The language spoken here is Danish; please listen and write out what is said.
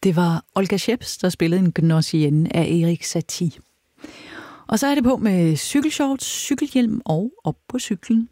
Det var Olga Scheps, der spillede en Gnossienne af Erik Satie. Og så er det på med cykelshorts, cykelhjelm og op på cyklen.